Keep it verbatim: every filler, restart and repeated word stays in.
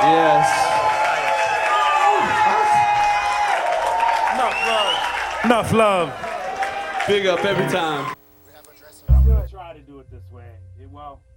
Yes. Enough love. Enough love. Big up every time. I'm gonna try to do it this way. Well.